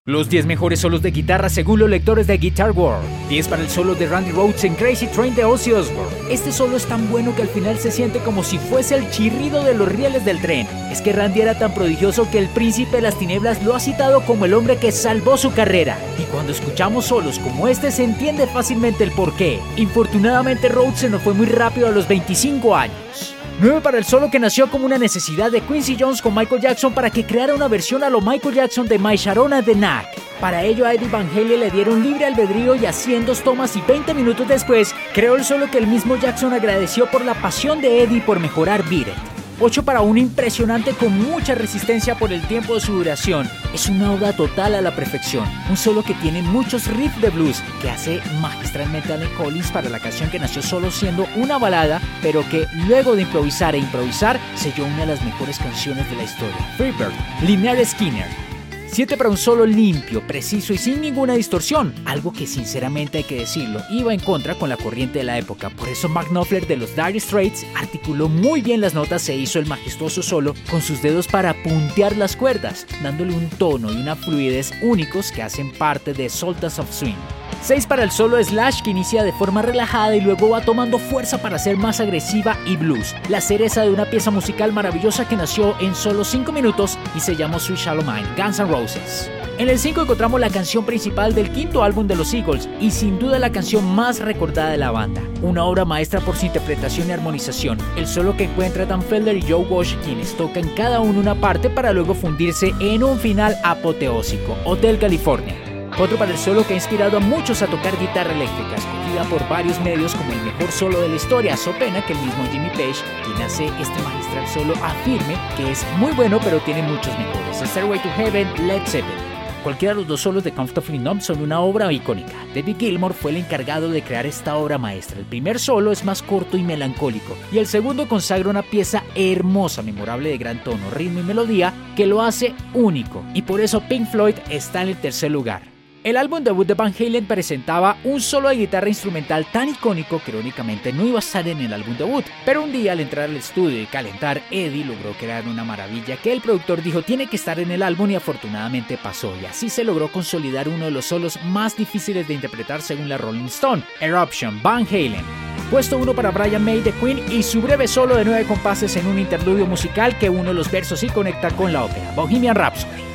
Los 10 mejores solos de guitarra según los lectores de Guitar World. 10 para el solo de Randy Rhoads en Crazy Train de Ozzy Osbourne. Este solo es tan bueno que al final se siente como si fuese el chirrido de los rieles del tren. Es que Randy era tan prodigioso que el príncipe de las tinieblas lo ha citado como el hombre que salvó su carrera. Y cuando escuchamos solos como este se entiende fácilmente el porqué. Infortunadamente Rhoads se nos fue muy rápido a los 25 años. 9 para el solo que nació como una necesidad de Quincy Jones con Michael Jackson para que creara una versión a lo Michael Jackson de My Sharona de Knack. Para ello a Eddie Van Halen le dieron libre albedrío y así en 2 tomas y 20 minutos después creó el solo que el mismo Jackson agradeció por la pasión de Eddie por mejorar Beat It. 8 para un impresionante con mucha resistencia por el tiempo de su duración. Es una oda total a la perfección. Un solo que tiene muchos riffs de blues que hace magistralmente Allen Collins para la canción que nació solo siendo una balada, pero que luego de improvisar selló una de las mejores canciones de la historia. Freebird, Lynyrd Skynyrd. 7 para un solo limpio, preciso y sin ninguna distorsión, algo que sinceramente hay que decirlo, iba en contra con la corriente de la época. Por eso Mark Knopfler de los Dire Straits articuló muy bien las notas e hizo el majestuoso solo con sus dedos para puntear las cuerdas, dándole un tono y una fluidez únicos que hacen parte de Sultans of Swing. 6 para el solo de Slash que inicia de forma relajada y luego va tomando fuerza para ser más agresiva y blues. La cereza de una pieza musical maravillosa que nació en solo 5 minutos y se llamó Sweet Shallow Mind, Guns N' Roses. En el 5 encontramos la canción principal del 5º álbum de los Eagles y sin duda la canción más recordada de la banda. Una obra maestra por su interpretación y armonización. El solo que encuentra Dan Felder y Joe Walsh quienes tocan cada uno una parte para luego fundirse en un final apoteósico, Hotel California. Otro para el solo que ha inspirado a muchos a tocar guitarra eléctrica, escogida por varios medios como el mejor solo de la historia. So pena que el mismo Jimmy Page, quien hace este magistral solo, afirme que es muy bueno pero tiene muchos mejores. Stairway to Heaven, Led Zeppelin. Cualquiera de los 2 solos de Comfortably Numb son una obra icónica. David Gilmour fue el encargado de crear esta obra maestra. El primer solo es más corto y melancólico, y el segundo consagra una pieza hermosa, memorable de gran tono, ritmo y melodía, que lo hace único. Y por eso Pink Floyd está en el tercer lugar. El álbum debut de Van Halen presentaba un solo de guitarra instrumental tan icónico que irónicamente no iba a estar en el álbum debut, pero un día al entrar al estudio y calentar, Eddie logró crear una maravilla que el productor dijo tiene que estar en el álbum y afortunadamente pasó, y así se logró consolidar uno de los solos más difíciles de interpretar según la Rolling Stone, Eruption, Van Halen. Puesto 1 para Brian May de Queen y su breve solo de 9 compases en un interludio musical que une los versos y conecta con la ópera, Bohemian Rhapsody.